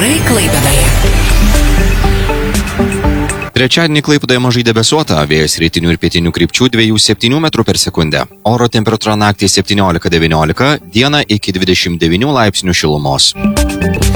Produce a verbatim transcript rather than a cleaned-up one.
Orai Klaipėdoje. Trečiadienį Klaipėdoje mažai debesuota, vėjas rytinių ir pietinių krypčių dviejų septynių metrų per sekundę. Oro temperatūra naktį septyniolika devyniolika, dieną iki dvidešimt devynių laipsnių šilumos.